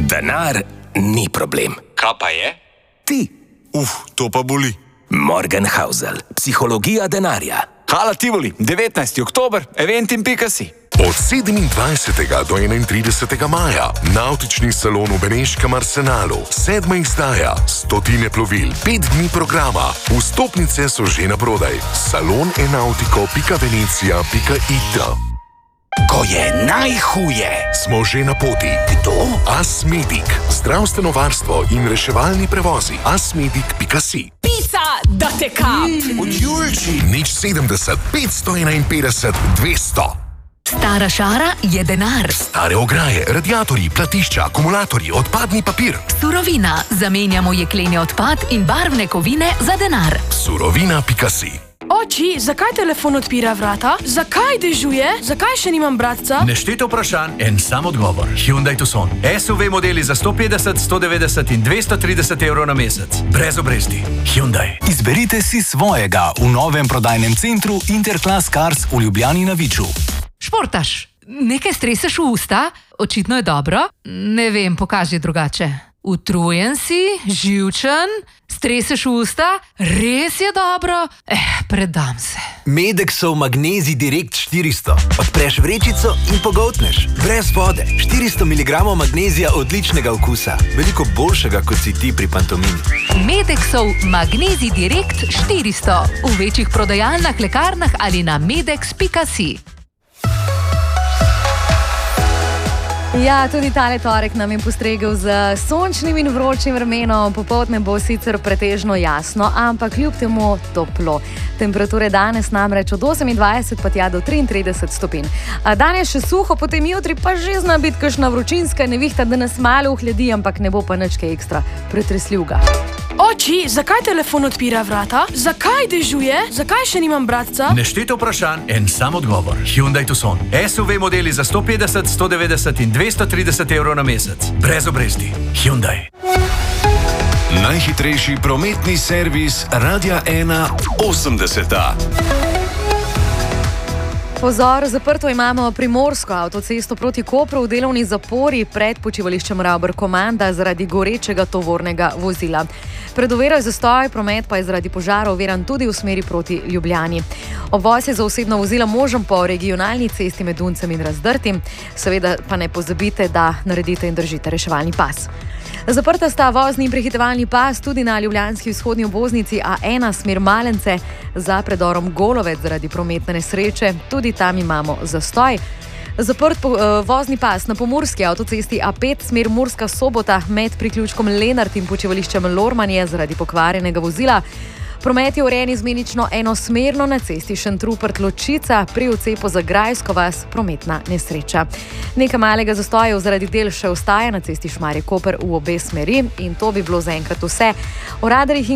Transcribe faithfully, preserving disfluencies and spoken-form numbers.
Denar ni problem. Kaj pa je? Ti. Uf, to pa boli. Morgenhausel, psihologija denarja. Hala Tivoli, devetnajsti oktober, eventim pika si. Od sedemindvajsetega do enaintridesetega maja Navtični salon v Beneškem Arsenalu, sedma izdaja, stotine plovil, pet dni programa, vstopnice so že naprodaj. salon enautiko pika venecija pika it. Ko je najhuje, Smo že na poti. kdo? Asmedic, zdravstveno varstvo in reševalni prevozi. asmedic pika si. Pica, da te kap! Od Julči. Nič sedemdeset, petsto enainpetdeset, dvesto. Stara šara je denar. Stare ograje, radiatorji, platišča, akumulatorji, odpadni papir. Surovina. Zamenjamo jekleni odpad in barvne kovine za denar. Surovina pika si. Oči, zakaj telefon odpira vrata? Zakaj dežuje? Zakaj še nimam bratca? Nešteto vprašanj, en sam odgovor. Hyundai Tucson. S U V modeli za sto petdeset, sto devetdeset in dvesto trideset evrov na mesec. Brez obresti. Hyundai. Izberite si svojega v novem prodajnem centru Interclass Cars v Ljubljani na Viču. Športaš, nekaj streseš v usta? Očitno je dobro. Ne vem, pokaži drugače. Utrujen si, živčen, streseš v usta? Res je dobro? Eh, predam se. Medexov Magnezij Direkt štiristo. Odpreš vrečico in pogoltneš. Brez vode. štiristo miligramov magnezija odličnega okusa. Veliko boljšega, kot si ti pri pantomimi. Medexov Magnezij Direkt štiristo. V večjih prodajalnah, lekarnah ali na medex pika si. Ja, tudi tale torek nam je postregel z sončnim in vročim vremenom. Popoldne bo sicer pretežno jasno, ampak kljub temu toplo. Temperature danes namreč od osemindvajset pa tja do triintrideset stopinj. A danes še suho, potem jutri pa že zna biti kakšna vročinska nevihta, da nas malo ohladi, ampak ne bo pa nič kaj ekstra pretresljivega. Oči, zakaj telefon odpira vrata? Zakaj dežuje? Zakaj še nimam bratca? Nešteto vprašanj, en sam odgovor. Hyundai Tucson. S U V modeli za sto petdeset, sto devetdeset in dvesto trideset evrov na mesec. Brez obresti. Hyundai. Najhitrejši prometni servis Radia ena osemdeseta. Pozor, zaprto imamo Primorsko avtocesto proti Kopru v delovni zapori pred počivališčem Ravber Komanda zaradi gorečega tovornega vozila. Pred oviro je zastoj, promet pa je zaradi požara oviran tudi v smeri proti Ljubljani. Obvoz je za osebno vozilo možen po regionalni cesti med Duncem in Razdrtim. Seveda pa ne pozabite, da naredite in držite reševalni pas. Zaprta sta vozni in prehitevalni pas tudi na ljubljanski vzhodni obvoznici A ena smer Malence za predorom Golovec zaradi prometne nesreče. Tudi tam imamo zastoj. Zaprt po, uh, vozni pas na pomurski avtocesti A pet smer Murska Sobota med priključkom Lenart in počivališčem Lormanje zaradi pokvarjenega vozila. Promet je urejen izmenično enosmerno na cesti Šentrupert-Ločica, pri odcepu za Grajsko vas prometna nesreča. Nekaj malega zastojev zaradi del še ostaja na cesti Šmarje-Koper v obe smeri in to bi bilo zaenkrat vse. O radarjih in